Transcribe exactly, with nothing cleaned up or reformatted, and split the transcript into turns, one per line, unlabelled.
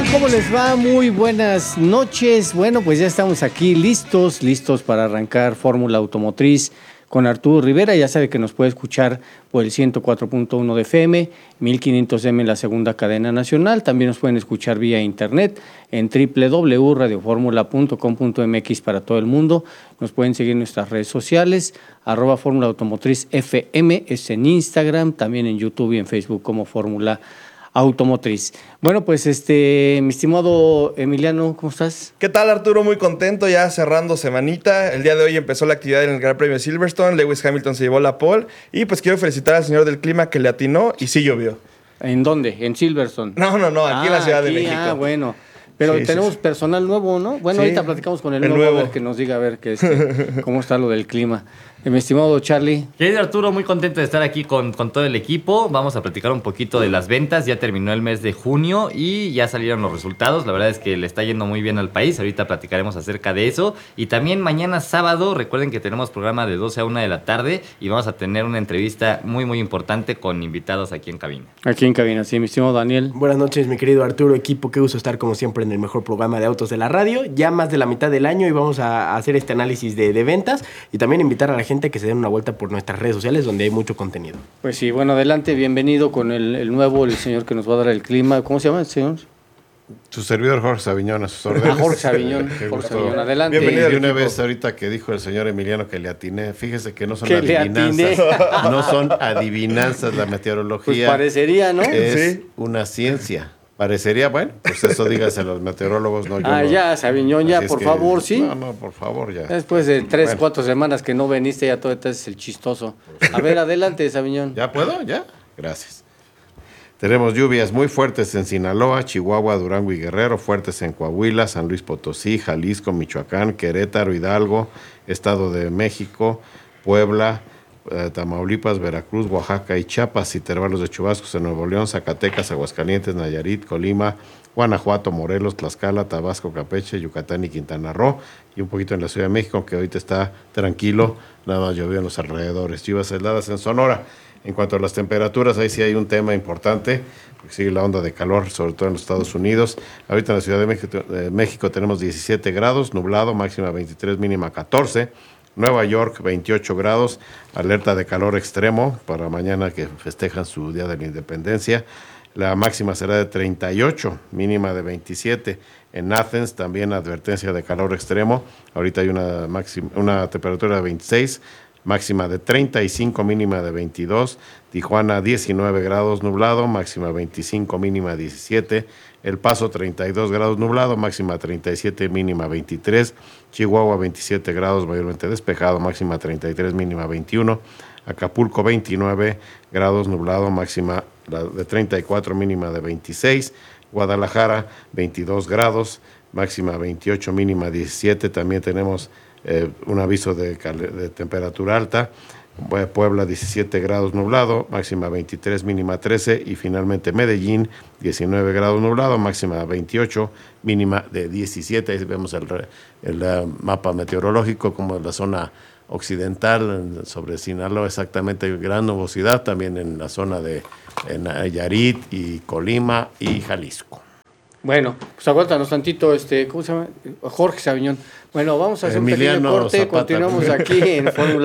tal? ¿Cómo les va? Muy buenas noches. Bueno, pues ya estamos aquí listos, listos para arrancar Fórmula Automotriz con Arturo Rivera. Ya sabe que nos puede escuchar por el ciento cuatro punto uno de F M, mil quinientos M en la segunda cadena nacional. También nos pueden escuchar vía internet en doble u doble u doble u punto radio fórmula punto com punto m x para todo el mundo. Nos pueden seguir en nuestras redes sociales, arroba Fórmula Automotriz F M, es en Instagram, también en YouTube y en Facebook como Fórmula Automotriz. Bueno, pues este, mi estimado Emiliano, ¿cómo estás?
¿Qué tal, Arturo? Muy contento, ya cerrando semanita. El día de hoy empezó la actividad en el Gran Premio de Silverstone. Lewis Hamilton se llevó la pole. Y pues quiero felicitar al señor del clima que le atinó y sí llovió.
¿En dónde? ¿En Silverstone?
No, no, no, aquí
ah,
en la Ciudad
aquí,
de México.
Ah, bueno. Pero sí, tenemos sí, sí. personal nuevo, ¿no? Bueno, sí, ahorita platicamos con el, el nuevo, nuevo, a ver que nos diga a ver qué este, cómo está lo del clima. Eh, mi estimado Charlie.
Querido Arturo, muy contento de estar aquí con, con todo el equipo. Vamos a platicar un poquito de las ventas. Ya terminó el mes de junio y ya salieron los resultados. La verdad es que le está yendo muy bien al país. Ahorita platicaremos acerca de eso. Y también mañana sábado, recuerden que tenemos programa de doce a una de la tarde y vamos a tener una entrevista muy, muy importante con invitados aquí en cabina.
Aquí en cabina, sí, mi estimado Daniel.
Buenas noches, mi querido Arturo, equipo. Qué gusto estar como siempre en el mejor programa de autos de la radio. Ya más de la mitad del año y vamos a hacer este análisis de, de ventas y también invitar a la gente que se den una vuelta por nuestras redes sociales donde hay mucho contenido.
Pues sí, bueno, adelante, bienvenido con el, el nuevo, el señor que nos va a dar el clima. ¿Cómo se llama el señor?
Su servidor Jorge Saviñón, a sus órdenes.
Ah, Jorge Saviñón, Jorge Saviñón, adelante.
Bienvenido. Y una vez ahorita que dijo el señor Emiliano que le atiné, fíjese que no son adivinanzas, no son adivinanzas la meteorología.
Pues parecería, ¿no?
Es
sí.
una ciencia. Parecería, bueno, pues eso dígase a los meteorólogos, no yo.
Ah,
no.
ya, Saviñón, ya, por
que,
favor, sí.
No, no, por favor, ya.
Después de tres, bueno. cuatro semanas que no veniste, ya todo es el chistoso. A ver, adelante, Saviñón.
¿Ya puedo? ¿Ya? Gracias. Tenemos lluvias muy fuertes en Sinaloa, Chihuahua, Durango y Guerrero, fuertes en Coahuila, San Luis Potosí, Jalisco, Michoacán, Querétaro, Hidalgo, Estado de México, Puebla, eh, Tamaulipas, Veracruz, Oaxaca y Chiapas, intervalos de chubascos en Nuevo León, Zacatecas, Aguascalientes, Nayarit, Colima, Guanajuato, Morelos, Tlaxcala, Tabasco, Campeche, Yucatán y Quintana Roo, y un poquito en la Ciudad de México, que ahorita está tranquilo, nada más llovió en los alrededores, lluvias aisladas en Sonora. En cuanto a las temperaturas, ahí sí hay un tema importante, porque sigue la onda de calor, sobre todo en los Estados Unidos. Ahorita en la Ciudad de México, eh, México tenemos diecisiete grados, nublado, máxima veintitrés, mínima catorce. Nueva York, veintiocho grados, alerta de calor extremo para mañana que festejan su Día de la Independencia. La máxima será de treinta y ocho, mínima de veintisiete. En Athens también advertencia de calor extremo. Ahorita hay una, máxima, una temperatura de veintiséis. Máxima de treinta y cinco, mínima de veintidós. Tijuana, diecinueve grados, nublado, máxima veinticinco, mínima diecisiete. El Paso, treinta y dos grados, nublado, máxima treinta y siete, mínima veintitrés. Chihuahua, veintisiete grados, mayormente despejado, máxima treinta y tres, mínima veintiuno. Acapulco, veintinueve grados, nublado, máxima de treinta y cuatro, mínima de veintiséis. Guadalajara, veintidós grados, máxima veintiocho, mínima diecisiete. También tenemos Eh, un aviso de, de temperatura alta. Puebla, diecisiete grados, nublado, máxima veintitrés, mínima trece. Y finalmente Medellín, diecinueve grados, nublado, máxima veintiocho, mínima de diecisiete. Ahí vemos el, el, el mapa meteorológico como la zona occidental sobre Sinaloa, exactamente, gran nubosidad también en la zona de Nayarit y Colima y Jalisco.
Bueno, pues aguántanos tantito, este, ¿cómo se llama? Jorge Saviñón. Bueno, vamos a hacer Emiliano un pequeño corte, Zapata. Continuamos aquí en Fórmula